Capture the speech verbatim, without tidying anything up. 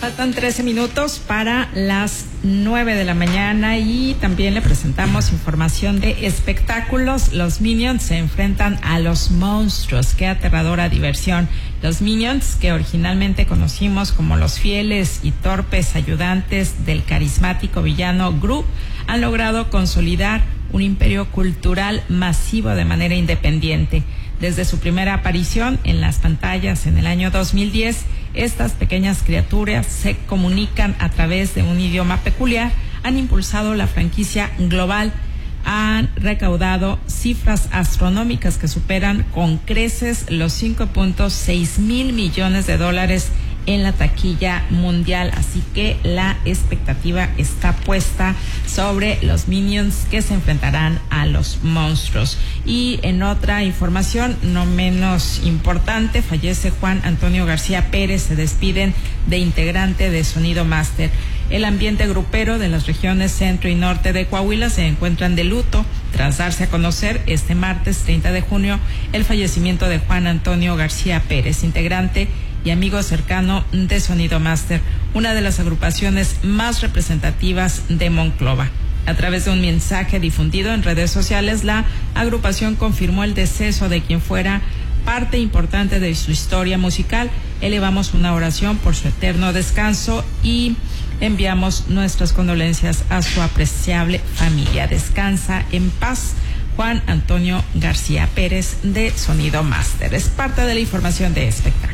Faltan trece minutos para las nueve de la mañana y también le presentamos información de espectáculos. Los Minions se enfrentan a los monstruos. Qué aterradora diversión. Los Minions, que originalmente conocimos como los fieles y torpes ayudantes del carismático villano Gru, han logrado consolidar un imperio cultural masivo de manera independiente. Desde su primera aparición en las pantallas en el año dos mil diez, estas pequeñas criaturas se comunican a través de un idioma peculiar, han impulsado la franquicia global, han recaudado cifras astronómicas que superan con creces los cinco punto seis mil millones de dólares en la taquilla mundial, así que la expectativa está puesta sobre los Minions que se enfrentarán a los monstruos. Y en otra información no menos importante, fallece Juan Antonio García Pérez, se despiden de integrante de Sonido Master. El ambiente grupero de las regiones centro y norte de Coahuila se encuentran de luto tras darse a conocer este martes treinta de junio el fallecimiento de Juan Antonio García Pérez, integrante y amigo cercano de Sonido Master, una de las agrupaciones más representativas de Monclova. A través de un mensaje difundido en redes sociales, la agrupación confirmó el deceso de quien fuera parte importante de su historia musical. Elevamos una oración por su eterno descanso y enviamos nuestras condolencias a su apreciable familia. Descansa en paz, Juan Antonio García Pérez de Sonido Master. Es parte de la información de espectáculo.